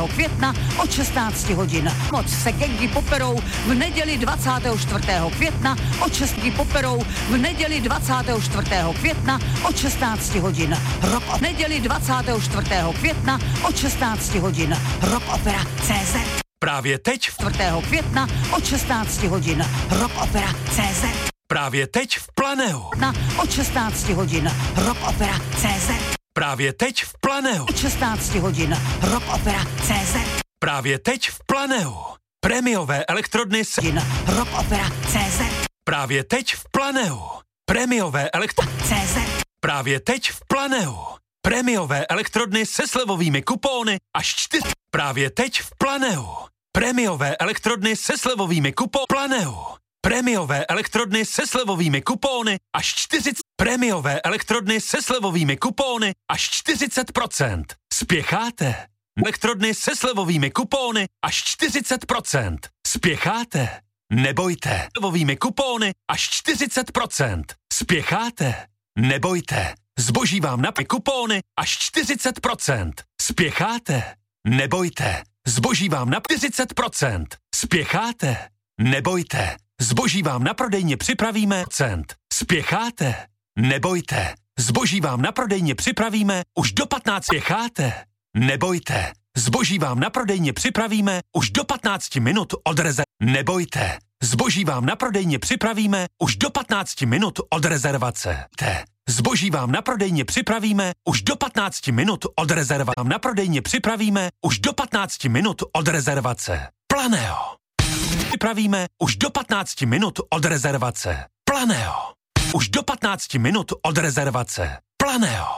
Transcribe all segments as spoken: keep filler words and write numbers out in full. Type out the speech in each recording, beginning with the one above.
čtvrtého května od šestnáct hodin. Moc se gengy poperou v neděli dvacátého čtvrtého května od šesti poperou v neděli dvacátého čtvrtého května od šestnáct hodin. Rock v neděli dvacátého čtvrtého května od šestnáct hodin. Rock Opera C Z. Právě teď čtvrtého května od šestnáct hodin. Rock Opera C Z. Právě teď v Planeu. Na od šestnáct hodin. Rock Opera C Z. Právě teď v Planeu. Od šestnáct hodin. Rock Opera C Z. Právě teď v Planeu. Prémiové elektrodny s... Rock Opera C Z. Právě teď v Planeu. Prémiové elektro... C Z. Právě teď v Planeu. Prémiové elektrodny se slevovými kupóny až čtyři. Právě teď v Planeu. Prémiové elektrodny se slevovými kupóny. Planeu. Prémiové elektrodny se slevovými kupóny až čtyřicet. Prémiové elektrodny se slevovými kupóny až čtyřicet procent. Spěcháte? Elektrodny se slevovými kupóny až čtyřicet procent. Spěcháte? Nebojte. Slevovými kupóny až čtyřicet procent. Spěcháte? Nebojte. Zboží vám na kupóny až čtyřicet procent. Spěcháte? Nebojte. Zboží vám na čtyřicet procent. Spěcháte? Nebojte. Zboží vám na prodejně připravíme cent. Spěcháte? Nebojte. Zboží vám na prodejně připravíme už do patnácti. Spěcháte? Nebojte. Zboží vám na prodejně připravíme už do patnácti minut od rezervace. Nebojte. Zboží vám na prodejně připravíme už do patnácti minut od rezervace. Te. Zboží vám na prodejně připravíme už do patnácti minut od rezervace. Vám na prodejně připravíme už do patnácti minut od rezervace. Planeo. Připravíme už do patnácti minut od rezervace. Planeo. Už do patnácti minut od rezervace. Planeo.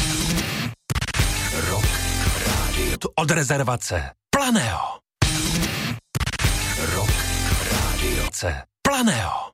Rock Radio. Od rezervace. Planeo. Rock Radio. Planeo.